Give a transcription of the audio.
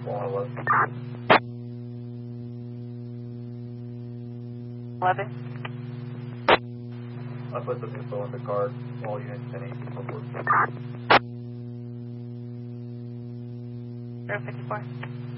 11. 11. I put some info on the card. All units 10-8 report. 054.